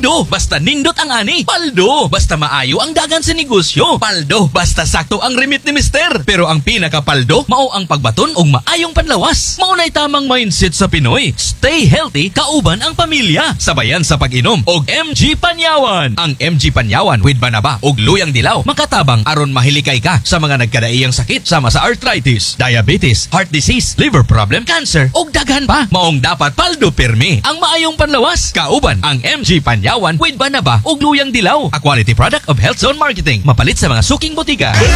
Paldo, basta nindot ang ani. Paldo, basta maayo ang dagan sa negosyo. Paldo, basta sakto ang remit ni mister. Pero ang pinaka-paldo, mao ang pagbaton og maayong panlawas. Mao na'y tamang mindset sa Pinoy. Stay healthy, kauban ang pamilya. Sabayan sa pag-inom og MG Panyawan. Ang MG Panyawan with banaba og luyang dilaw makatabang aron mahilikay ka sa mga nagkadaiyang sakit sama sa arthritis, diabetes, heart disease, liver problem, cancer og daghan pa. Maong dapat paldo pirmi ang maayong panlawas. Kauban ang MG Panyawan with banaba og luyang dilaw. A quality product of Health Zone Marketing. Mapalit sa mga suking botiga.